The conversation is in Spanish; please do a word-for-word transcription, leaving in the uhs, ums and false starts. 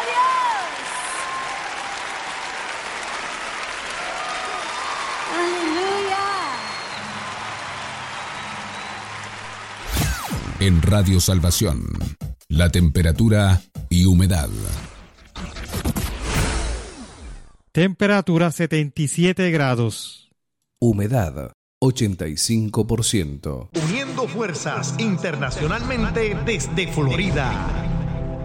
En Radio Salvación, la temperatura y humedad. Temperatura setenta y siete grados. Humedad ochenta y cinco por ciento. Uniendo fuerzas internacionalmente desde Florida.